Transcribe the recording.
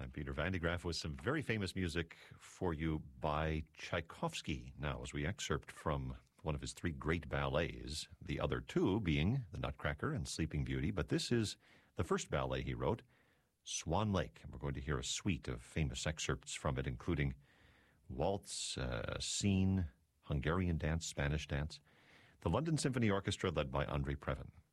I'm Peter Van de Graaff with some very famous music for you by Tchaikovsky. Now, as we excerpt from one of his three great ballets, the other two being The Nutcracker and Sleeping Beauty, but this is the first ballet he wrote, Swan Lake. And we're going to hear a suite of famous excerpts from it, including waltz, scene, Hungarian dance, Spanish dance. The London Symphony Orchestra, led by Andre Previn.